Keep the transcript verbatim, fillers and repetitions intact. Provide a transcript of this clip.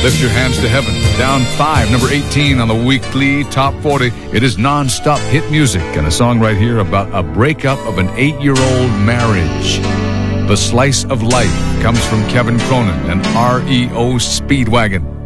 Lift Your Hands to Heaven, down five, number eighteen on the weekly Top forty. It is non-stop hit music, and a song right here about a breakup of an eight-year-old marriage. The Slice of Life comes from Kevin Cronin and R E O Speedwagon.